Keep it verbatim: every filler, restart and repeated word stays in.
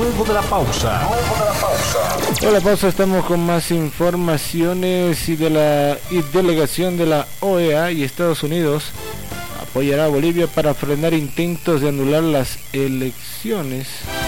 luego de la pausa. Luego de la pausa. Luego de la pausa estamos con más informaciones y de la y delegación de la O E A y Estados Unidos apoyará a Bolivia para frenar intentos de anular las elecciones.